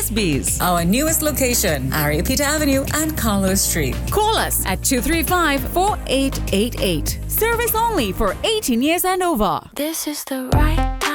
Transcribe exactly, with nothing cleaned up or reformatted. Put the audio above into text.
Presby's. Our newest location, Ariapita Avenue and Carlos Street. Call us at two three five, four eight eight eight. Service only for eighteen years and over. This is the right